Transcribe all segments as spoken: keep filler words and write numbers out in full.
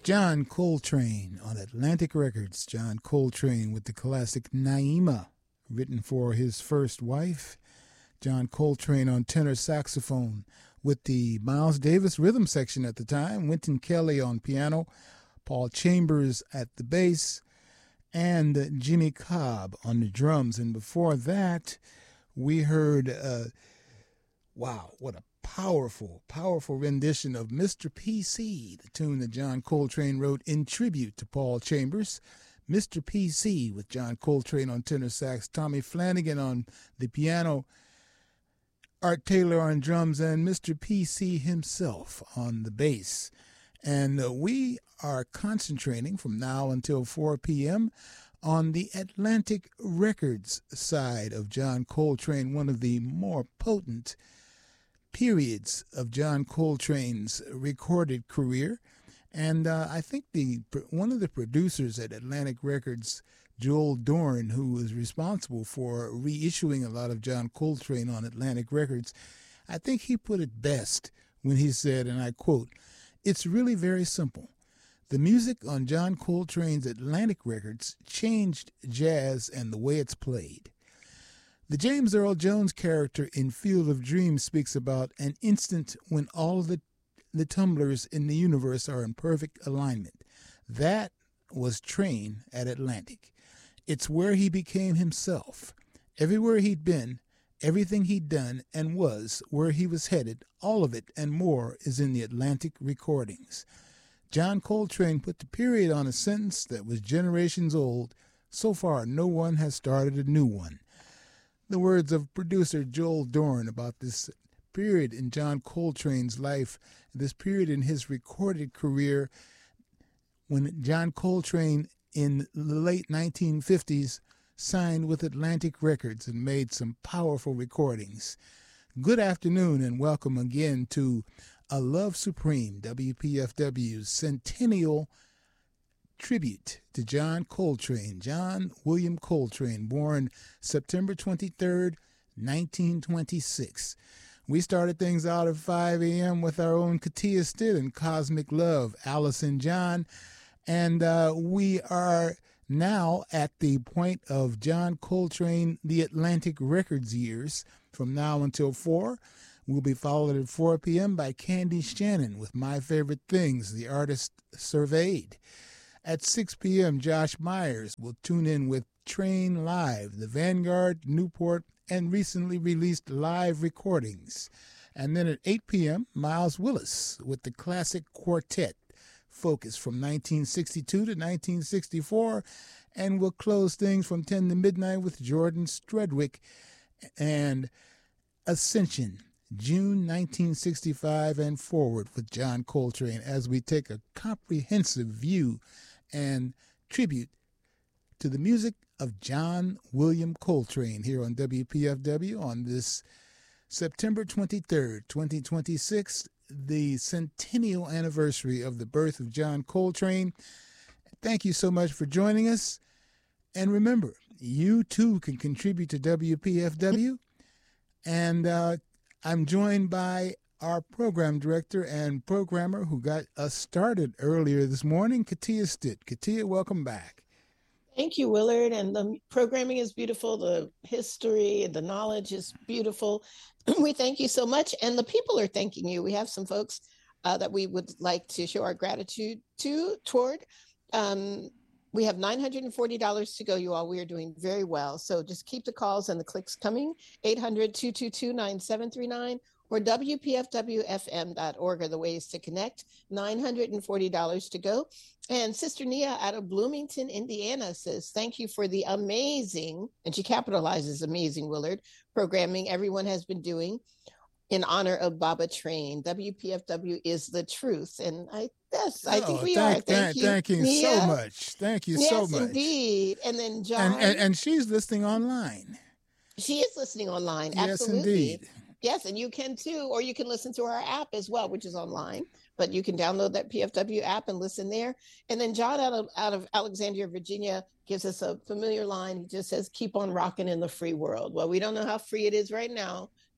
John Coltrane on Atlantic Records. John Coltrane with the classic Naima, written for his first wife. John Coltrane on tenor saxophone with the Miles Davis rhythm section at the time. Wynton Kelly on piano. Paul Chambers at the bass. And Jimmy Cobb on the drums. And before that, we heard, uh, wow, what a powerful, powerful rendition of Mister P C, the tune that John Coltrane wrote in tribute to Paul Chambers. Mister P C with John Coltrane on tenor sax, Tommy Flanagan on the piano, Art Taylor on drums, and Mister P C himself on the bass. And uh, we are concentrating from now until four p.m. on the Atlantic Records side of John Coltrane, one of the more potent periods of John Coltrane's recorded career. And uh, I think the one of the producers at Atlantic Records, Joel Dorn, who was responsible for reissuing a lot of John Coltrane on Atlantic Records, I think he put it best when he said, and I quote, "It's really very simple. The music on John Coltrane's Atlantic Records changed jazz and the way it's played." The James Earl Jones character in Field of Dreams speaks about an instant when all the, the tumblers in the universe are in perfect alignment. That was Train at Atlantic. It's where he became himself. Everywhere he'd been, everything he'd done and was, where he was headed, all of it and more is in the Atlantic recordings. John Coltrane put the period on a sentence that was generations old. So far, no one has started a new one. The words of producer Joel Dorn about this period in John Coltrane's life, this period in his recorded career, when John Coltrane in the late nineteen fifties signed with Atlantic Records and made some powerful recordings. Good afternoon and welcome again to A Love Supreme, W P F W's centennial tribute to John Coltrane. John William Coltrane, born September twenty-third, nineteen twenty-six. We started things out at five a.m. with our own Katia Stitt and Cosmic Love, Allison John, and uh, we are now at the point of John Coltrane, the Atlantic Records years. From now until four, we'll be followed at four p.m. by Candy Shannon with My Favorite Things, the artist surveyed. At six p.m., Josh Myers will tune in with Train Live, the Vanguard, Newport, and recently released live recordings. And then at eight p.m., Miles Willis with the classic quartet, Focus from nineteen sixty-two to nineteen sixty-four. And we'll close things from ten to midnight with Jordan Strudwick and Ascension, June nineteen sixty-five and forward with John Coltrane, as we take a comprehensive view and tribute to the music of John William Coltrane here on W P F W on this September twenty-third, twenty twenty-six, the centennial anniversary of the birth of John Coltrane. Thank you so much for joining us. And remember, you too can contribute to W P F W. And uh, I'm joined by our program director and programmer who got us started earlier this morning, Katia Stitt. Katia, welcome back. Thank you, Willard. And the programming is beautiful. The history, the knowledge is beautiful. We thank you so much. And the people are thanking you. We have some folks uh, that we would like to show our gratitude to, toward. Um, we have nine hundred forty dollars to go, you all. We are doing very well. So just keep the calls and the clicks coming. eight hundred, two two two, nine seven three nine. Or W P F W F M dot org are the ways to connect. nine hundred forty dollars to go. And Sister Nia out of Bloomington, Indiana says, thank you for the amazing, and she capitalizes amazing, Willard, programming everyone has been doing in honor of Baba Train. W P F W is the truth. And I yes, I think oh, we thank, are. Thank, thank you, Thank you Nia. so much. Thank you yes, so much. Yes, indeed. And then John. And, and, and she's listening online. She is listening online. Yes, Absolutely. indeed. Yes, and you can too, or you can listen to our app as well, which is online. But you can download that P F W app and listen there. And then John out of out of Alexandria, Virginia, gives us a familiar line. He just says, "Keep on rocking in the free world." Well, we don't know how free it is right now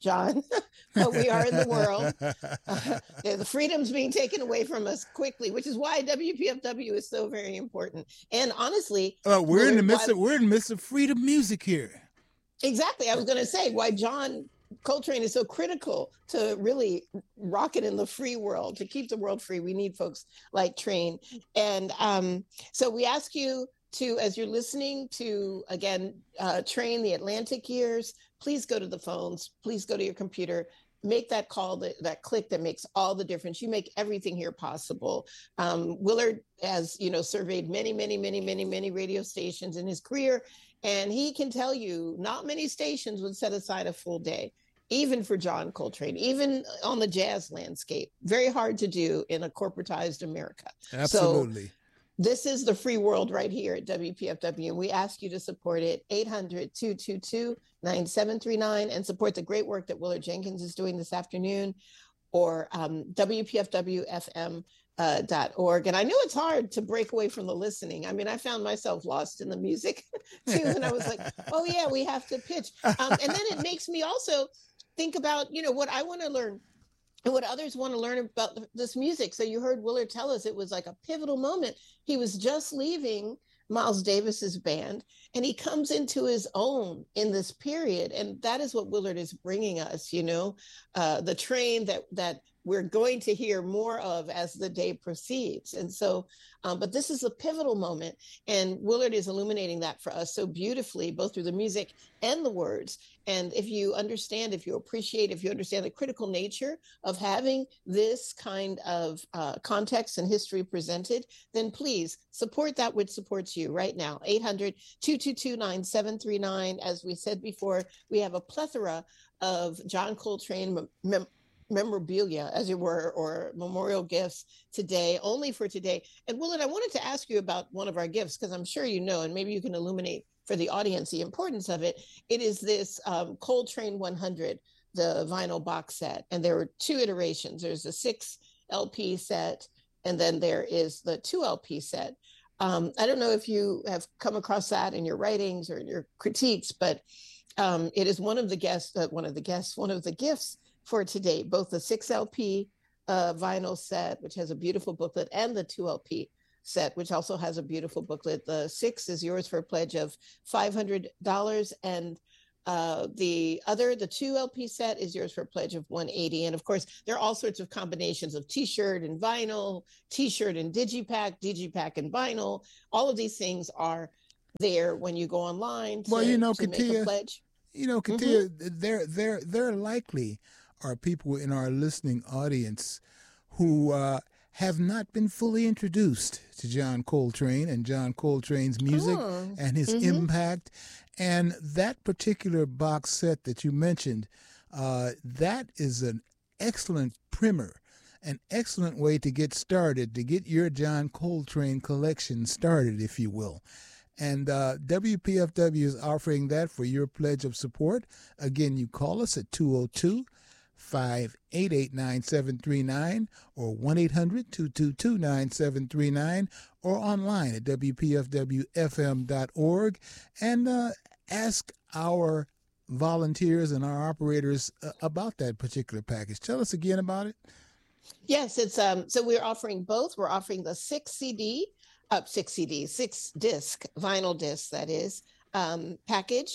John, but we are in the world. Uh, the freedom's being taken away from us quickly, which is why W P F W is so very important. And honestly, uh, we're Willard, in the midst why, of we're in the midst of freedom music here. Exactly. I was going to say why John Coltrane is so critical to really rock it in the free world, to keep the world free. We need folks like Train. And um, so we ask you to, as you're listening to, again, uh, Train the Atlantic Years, please go to the phones, please go to your computer, make that call, that, that click that makes all the difference. You make everything here possible. Um, Willard has, you know, surveyed many, many, many, many, many radio stations in his career. And he can tell you not many stations would set aside a full day, even for John Coltrane, even on the jazz landscape. Very hard to do in a corporatized America. Absolutely. So this is the free world right here at W P F W. And we ask you to support it, eight hundred, two two two, nine seven three nine, and support the great work that Willard Jenkins is doing this afternoon, or um, W P F W F M. Uh, dot org. And I knew it's hard to break away from the listening. I mean, I found myself lost in the music too. And I was like, oh yeah, we have to pitch. Um, and then it makes me also think about, you know, what I want to learn and what others want to learn about this music. So you heard Willard tell us it was like a pivotal moment. He was just leaving Miles Davis's band, and he comes into his own in this period. And that is what Willard is bringing us, you know, uh, the train that, that, we're going to hear more of as the day proceeds. And so, um, but this is a pivotal moment, and Willard is illuminating that for us so beautifully, both through the music and the words. And if you understand, if you appreciate, if you understand the critical nature of having this kind of uh, context and history presented, then please support that which supports you right now. eight hundred, two two two, nine seven three nine. As we said before, we have a plethora of John Coltrane mem- memorabilia, as it were, or memorial gifts today, only for today. And Willard, I wanted to ask you about one of our gifts, because I'm sure you know, and maybe you can illuminate for the audience the importance of it. It is this um, Coltrane one hundred, the vinyl box set. And there were two iterations. There's a six L P set, and then there is the two L P set. Um, I don't know if you have come across that in your writings or in your critiques, but um, it is one of the guests, uh, one of the guests, one of the gifts for today, both the six L P uh, vinyl set, which has a beautiful booklet, and the two L P set, which also has a beautiful booklet. The six is yours for a pledge of five hundred dollars, and uh, the other, the two L P set, is yours for a pledge of one hundred eighty dollars. And of course, there are all sorts of combinations of t-shirt and vinyl, t-shirt and digipack, digipack and vinyl. All of these things are there when you go online to, well, you know, to Katia, make a pledge. You know, Katia, mm-hmm. they're, they're, they're likely are people in our listening audience who uh, have not been fully introduced to John Coltrane and John Coltrane's music oh. and his mm-hmm. impact. And that particular box set that you mentioned, uh, that is an excellent primer, an excellent way to get started, to get your John Coltrane collection started, if you will. And uh, W P F W is offering that for your pledge of support. Again, you call us at two oh two, five eight eight, nine seven three nine or one eight hundred, two two two, nine seven three nine, or online at W P F W F M dot org, and uh, ask our volunteers and our operators uh, about that particular package. Tell us again about it. Yes, it's um. So we're offering both. We're offering the six C D, up uh, six C D, six disc, vinyl disc, that is, um, package.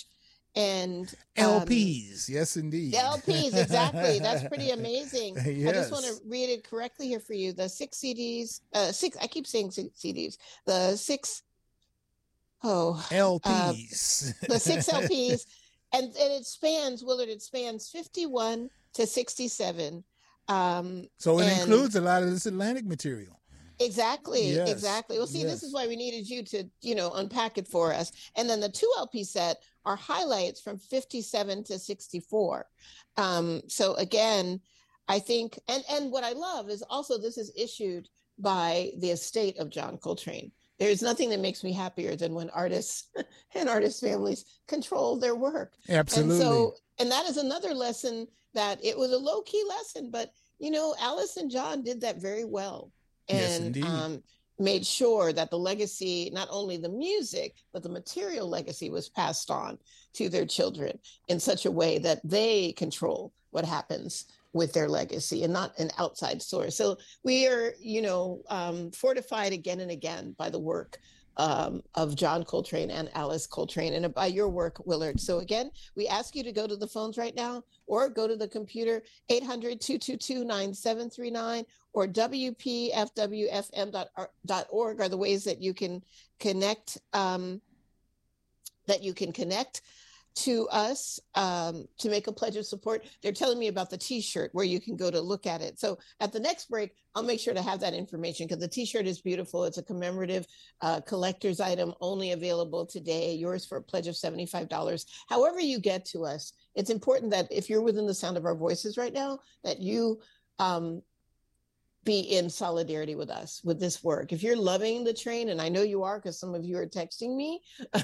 And um, L Ps, yes, indeed. L Ps, exactly. That's pretty amazing. Yes. I just want to read it correctly here for you. The six C Ds, uh, six. I keep saying six C Ds. The six, oh, L Ps. Uh, the six L Ps, and and it spans, Willard. It spans fifty-one to sixty-seven. Um, so it and, includes a lot of this Atlantic material. Exactly, yes. exactly. Well, see, yes. this is why we needed you to, you know, unpack it for us. And then the two L P set are highlights from fifty-seven to sixty-four. Um, so again, I think, and, and what I love is also this is issued by the estate of John Coltrane. There's nothing that makes me happier than when artists and artist families control their work. Absolutely. And so, and that is another lesson that it was a low key lesson, but, you know, Alice and John did that very well. And yes, indeed. um, made sure that the legacy, not only the music, but the material legacy was passed on to their children in such a way that they control what happens with their legacy and not an outside source. So we are, you know, um, fortified again and again by the work um, of John Coltrane and Alice Coltrane, and by your work, Willard. So again, we ask you to go to the phones right now or go to the computer, eight hundred, two two two, nine seven three nine, or W P F W F M dot org are the ways that you can connect, um, that you can connect to us um, to make a pledge of support. They're telling me about the t-shirt where you can go to look at it. So at the next break, I'll make sure to have that information, because the t-shirt is beautiful. It's a commemorative uh, collector's item, only available today, yours for a pledge of seventy-five dollars. However you get to us, it's important that if you're within the sound of our voices right now, that you um, be in solidarity with us, with this work. If you're loving the train, and I know you are because some of you are texting me,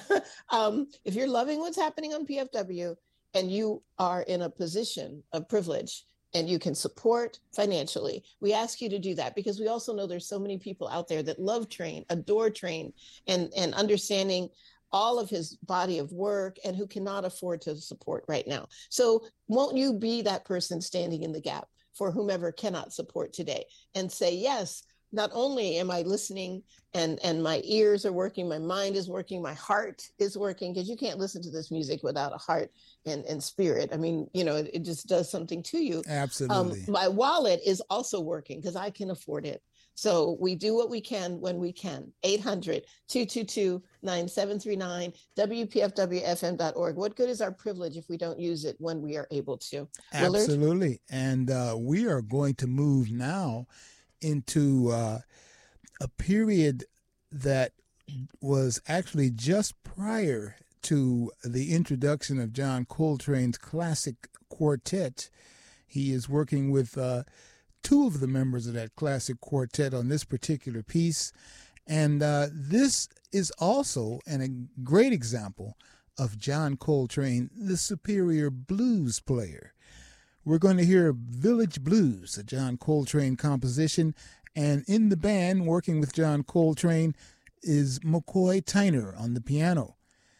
um, if you're loving what's happening on P F W and you are in a position of privilege and you can support financially, we ask you to do that, because we also know there's so many people out there that love Train, adore Train, and, and understanding all of his body of work, and who cannot afford to support right now. So won't you be that person standing in the gap for whomever cannot support today, and say, yes, not only am I listening and, and my ears are working, my mind is working, my heart is working, because you can't listen to this music without a heart and, and spirit. I mean, you know, it, it just does something to you. Absolutely. Um, my wallet is also working because I can afford it. So we do what we can when we can. eight hundred, two two two, nine seven three nine, W P F W F M dot org. What good is our privilege if we don't use it when we are able to? Willard? Absolutely. And uh, we are going to move now into uh, a period that was actually just prior to the introduction of John Coltrane's classic quartet. He is working with uh, two of the members of that classic quartet on this particular piece. And uh, this is also an, a great example of John Coltrane, the superior blues player. We're going to hear Village Blues, a John Coltrane composition. And in the band, working with John Coltrane, is McCoy Tyner on the piano,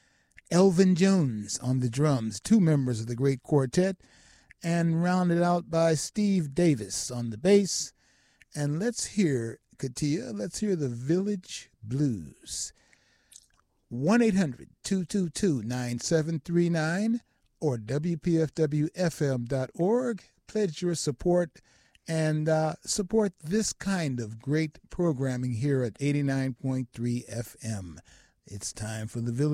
Elvin Jones on the drums, two members of the great quartet, and rounded out by Steve Davis on the bass. And let's hear, Katia, let's hear the Village Blues. one eight hundred, two two two, nine seven three nine or W P F W F M dot org. Pledge your support and uh, support this kind of great programming here at eighty-nine point three F M. It's time for the Village